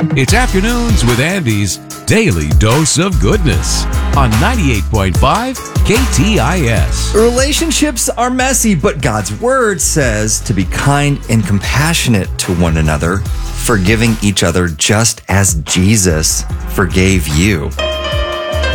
It's Afternoons with Andy's Daily Dose of Goodness on 98.5 KTIS. Relationships are messy, but God's word says to be kind and compassionate to one another, forgiving each other just as Jesus forgave you.